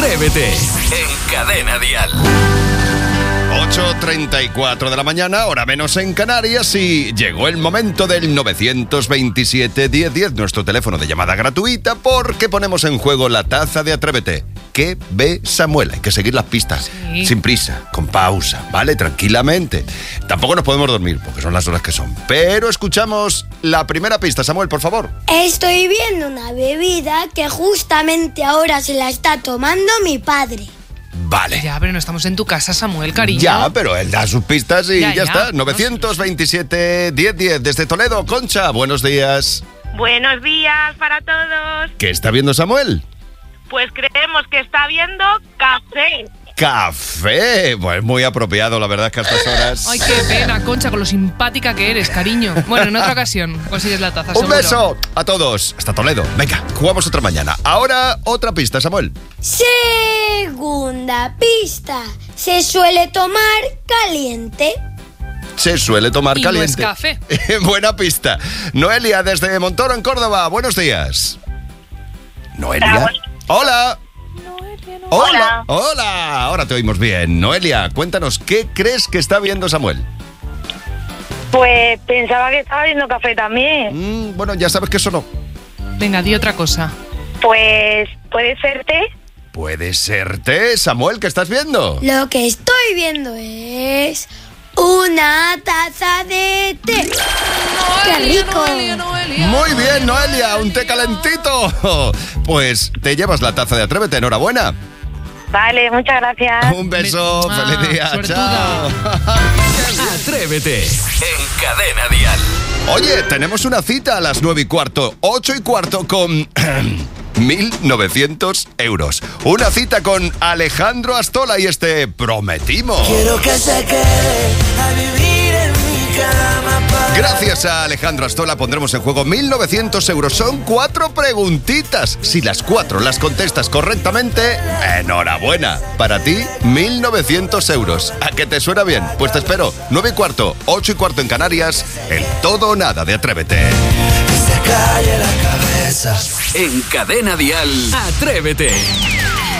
Atrévete en Cadena Dial. 8:34 de la mañana, hora menos en Canarias, y llegó el momento del 927-1010, nuestro teléfono de llamada gratuita, porque ponemos en juego la taza de Atrévete. ¿Qué ve Samuel? Hay que seguir las pistas, sin prisa, con pausa, ¿vale? Tranquilamente. Tampoco nos podemos dormir, porque son las horas que son. Pero escuchamos la primera pista. Samuel, por favor. Estoy viendo una bebida que justamente ahora se la está tomando mi padre. Vale. Ya, pero no estamos en tu casa, Samuel, cariño. Ya, pero él da sus pistas y ya está. No, 927-1010 desde Toledo. Concha, buenos días. Buenos días para todos. ¿Qué está viendo Samuel? Pues creemos que está viendo café. ¡Café! Pues muy apropiado, la verdad es que a estas horas... Ay, qué pena, Concha, con lo simpática que eres, cariño. Bueno, en otra ocasión consigues la taza, ¡Un seguro. beso a todos! Hasta Toledo. Venga, jugamos otra mañana. Ahora, otra pista, Samuel. Segunda pista. Se suele tomar caliente. Se suele tomar Y caliente. no es café. Buena pista. Noelia, desde Montoro, en Córdoba. Buenos días. Noelia. Hola. Hola. Hola. Ahora te oímos bien. Noelia, cuéntanos, ¿qué crees que está viendo Samuel? Pues pensaba que estaba viendo café también. Bueno, ya sabes que eso no. Venga, di otra cosa. Pues puede ser té. Puede ser té. Samuel, ¿qué estás viendo? Lo que estoy viendo es una taza de té. ¡Qué rico! Noelia. Muy bien, Noelia, un té calentito. Pues te llevas la taza de Atrévete, enhorabuena. Vale, muchas gracias. Un beso, feliz día, suertuda. chao. Atrévete en Cadena Dial. Oye, tenemos una cita a las 9:15, 8:15 con 1.900 euros. Una cita con Alejandro Astola y este Prometimos. Quiero que se quede a vivir en mi cama. Gracias a Alejandro Astola pondremos en juego 1.900 euros. Son 4 preguntitas. Si las 4 las contestas correctamente, enhorabuena. Para ti, 1.900 euros. ¿A que te suena bien? Pues te espero. 9:15, 8:15 en Canarias. El todo o nada de Atrévete. Que se calle la cabeza. En Cadena Dial, Atrévete.